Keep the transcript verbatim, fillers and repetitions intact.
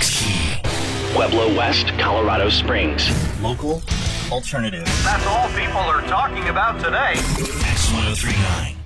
Key. Pueblo West, Colorado Springs. Local alternative. That's all people are talking about today. X ten thirty-nine.